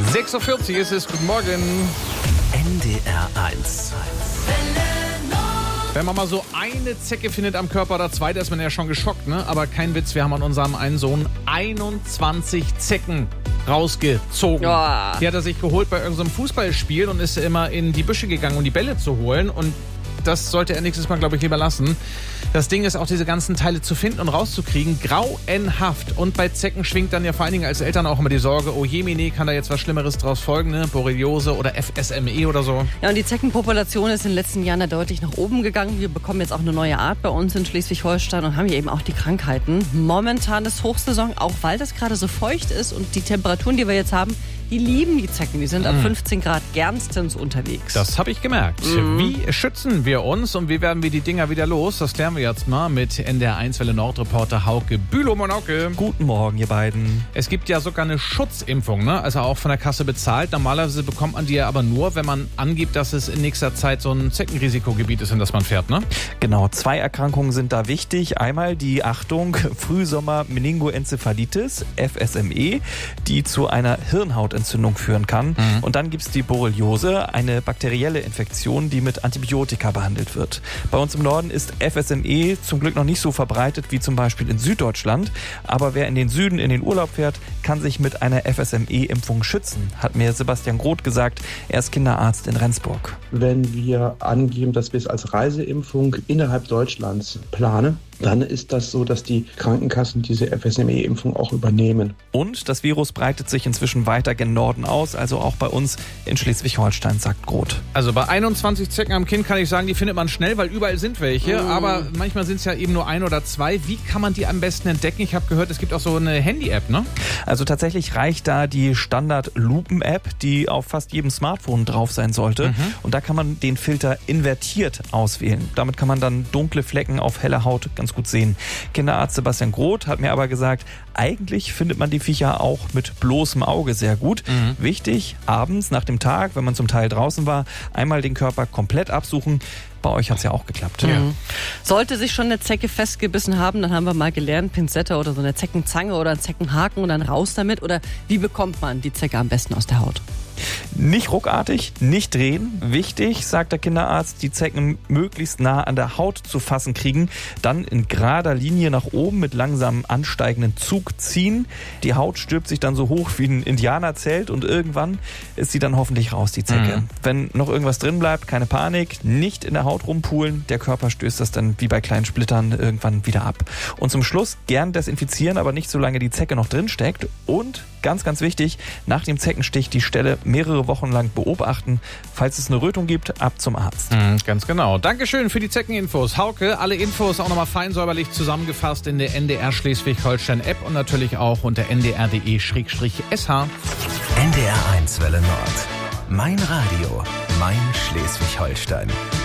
6:40 Uhr ist es. Guten Morgen. NDR 1. Wenn man mal so eine Zecke findet am Körper oder zwei, da ist man ja schon geschockt, ne? Aber kein Witz, wir haben an unserem einen Sohn 21 Zecken rausgezogen. Oh. Die hat er sich geholt bei irgendeinem Fußballspiel und ist immer in die Büsche gegangen, um die Bälle zu holen. Und das sollte er nächstes Mal, glaube ich, lieber lassen. Das Ding ist auch, diese ganzen Teile zu finden und rauszukriegen, grauenhaft. Und bei Zecken schwingt dann ja vor allen Dingen als Eltern auch immer die Sorge, oh jemine, kann da jetzt was Schlimmeres draus folgen, ne? Borreliose oder FSME oder so. Ja, und die Zeckenpopulation ist in den letzten Jahren ja deutlich nach oben gegangen. Wir bekommen jetzt auch eine neue Art bei uns in Schleswig-Holstein und haben hier eben auch die Krankheiten. Momentan ist Hochsaison, auch weil das gerade so feucht ist und die Temperaturen, die wir jetzt haben, die lieben die Zecken. Die sind ab 15 Grad gernstens unterwegs. Das habe ich gemerkt. Wie schützen wir uns und wie werden wir die Dinger wieder los? Das klären wir jetzt mal mit NDR 1 Welle Nord-Reporter Hauke Bülow. Moin, Hauke. Guten Morgen, ihr beiden. Es gibt ja sogar eine Schutzimpfung, ne? Also auch von der Kasse bezahlt. Normalerweise bekommt man die ja aber nur, wenn man angibt, dass es in nächster Zeit so ein Zeckenrisikogebiet ist, in das man fährt, ne? Genau, 2 Erkrankungen sind da wichtig. Einmal die, Achtung, Frühsommer-Meningoenzephalitis, FSME, die zu einer Hirnhautentzündung führen kann. Und dann gibt es die Borreliose, eine bakterielle Infektion, die mit Antibiotika behandelt wird. Bei uns im Norden ist FSME zum Glück noch nicht so verbreitet wie zum Beispiel in Süddeutschland. Aber wer in den Süden in den Urlaub fährt, kann sich mit einer FSME-Impfung schützen, hat mir Sebastian Groth gesagt. Er ist Kinderarzt in Rendsburg. Wenn wir angeben, dass wir es als Reiseimpfung innerhalb Deutschlands planen, dann ist das so, dass die Krankenkassen diese FSME-Impfung auch übernehmen. Und das Virus breitet sich inzwischen weiter gen Norden aus, also auch bei uns in Schleswig-Holstein, sagt Groth. Also bei 21 Zecken am Kind kann ich sagen, die findet man schnell, weil überall sind welche. Aber manchmal sind es ja eben nur 1 oder 2. Wie kann man die am besten entdecken? Ich habe gehört, es gibt auch so eine Handy-App, ne? Also tatsächlich reicht da die Standard-Lupen-App, die auf fast jedem Smartphone drauf sein sollte. Und da kann man den Filter invertiert auswählen. Damit kann man dann dunkle Flecken auf heller Haut ganz gut sehen. Kinderarzt Sebastian Groth hat mir aber gesagt, eigentlich findet man die Viecher auch mit bloßem Auge sehr gut. Wichtig, abends nach dem Tag, wenn man zum Teil draußen war, einmal den Körper komplett absuchen. Bei euch hat es ja auch geklappt. Ja. Sollte sich schon eine Zecke festgebissen haben, dann haben wir mal gelernt, Pinzette oder so eine Zeckenzange oder einen Zeckenhaken und dann raus damit. Oder wie bekommt man die Zecke am besten aus der Haut? Nicht ruckartig, nicht drehen. Wichtig, sagt der Kinderarzt, die Zecken möglichst nah an der Haut zu fassen kriegen. Dann in gerader Linie nach oben mit langsamem ansteigenden Zug ziehen. Die Haut stülpt sich dann so hoch wie ein Indianerzelt und irgendwann ist sie dann hoffentlich raus, die Zecke. Wenn noch irgendwas drin bleibt, keine Panik, nicht in der Haut rumpulen. Der Körper stößt das dann wie bei kleinen Splittern irgendwann wieder ab. Und zum Schluss gern desinfizieren, aber nicht solange die Zecke noch drin steckt. Und ganz, ganz wichtig, nach dem Zeckenstich die Stelle mehrere Wochen lang beobachten. Falls es eine Rötung gibt, ab zum Arzt. Ganz genau. Dankeschön für die Zeckeninfos. Hauke, alle Infos auch nochmal fein säuberlich zusammengefasst in der NDR Schleswig-Holstein-App und natürlich auch unter ndr.de/sh. NDR 1 Welle Nord. Mein Radio, mein Schleswig-Holstein.